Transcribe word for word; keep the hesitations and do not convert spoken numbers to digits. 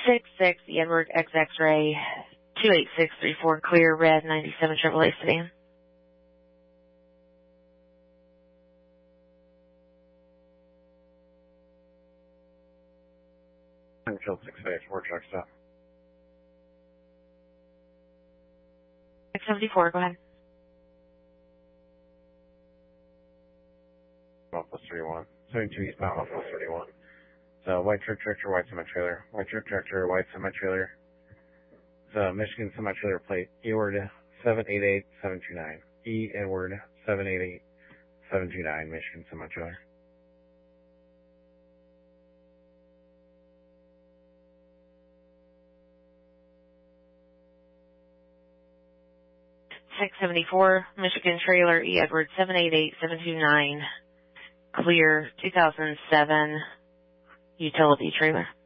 six six, Edward X X-ray, two eight six three four, clear, red, ninety-seven Chevrolet sedan. Killed six eight, four truck stop. six seventy-four, go ahead. Plus thirty-one. seventy-two eastbound, plus thirty-one. So white truck tractor, white semi-trailer. White truck tractor, white semi-trailer. The Michigan semi-trailer plate, Edward seven eight eight seven two nine. E Edward seven eight eight seven two nine, Michigan semi-trailer. six seventy-four, Michigan trailer, E Edward seven eight eight seven two nine, clear, two thousand seven utility trailer.